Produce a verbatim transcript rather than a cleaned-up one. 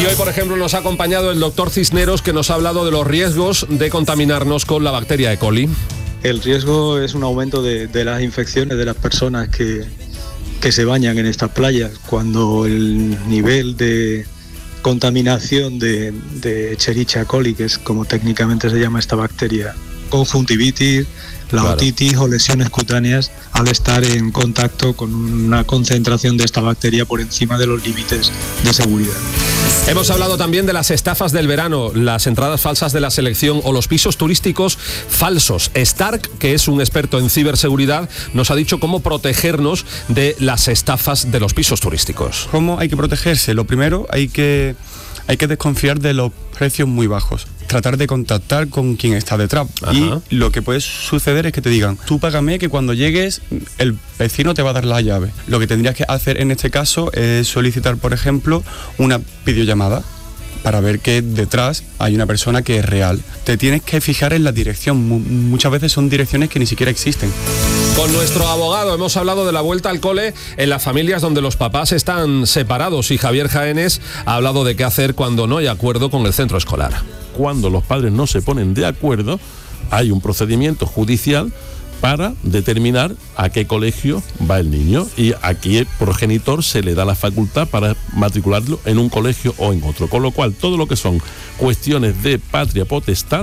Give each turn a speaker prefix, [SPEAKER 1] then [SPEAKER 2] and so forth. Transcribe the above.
[SPEAKER 1] Y hoy, por ejemplo, nos ha acompañado el doctor Cisneros, que nos ha hablado de los riesgos de contaminarnos con la bacteria E. coli.
[SPEAKER 2] El riesgo es un aumento de, de las infecciones de las personas que, que se bañan en estas playas. Cuando el nivel de contaminación de, de Escherichia coli, que es como técnicamente se llama esta bacteria, conjuntivitis, la
[SPEAKER 1] Claro.
[SPEAKER 2] otitis o lesiones cutáneas, al estar en contacto con una concentración de esta bacteria por encima de los límites de seguridad.
[SPEAKER 1] Hemos hablado también de las estafas del verano, las entradas falsas de la selección o los pisos turísticos falsos. Stark, que es un experto en ciberseguridad, nos ha dicho cómo protegernos de las estafas de los pisos turísticos.
[SPEAKER 3] ¿Cómo hay que protegerse? Lo primero, hay que, hay que desconfiar de los precios muy bajos. Tratar de contactar con quien está detrás.
[SPEAKER 1] Ajá.
[SPEAKER 3] Y lo que puede suceder es que te digan, tú págame que cuando llegues el vecino te va a dar la llave. Lo que tendrías que hacer en este caso es solicitar, por ejemplo, una videollamada para ver que detrás hay una persona que es real. Te tienes que fijar en la dirección. Mu- muchas veces son direcciones que ni siquiera existen.
[SPEAKER 1] Con nuestro abogado hemos hablado de la vuelta al cole en las familias donde los papás están separados, y Javier Jaénes ha hablado de qué hacer cuando no hay acuerdo con el centro escolar.
[SPEAKER 4] Cuando los padres no se ponen de acuerdo, hay un procedimiento judicial para determinar a qué colegio va el niño, y aquí el progenitor se le da la facultad para matricularlo en un colegio o en otro, con lo cual todo lo que son cuestiones de patria potestad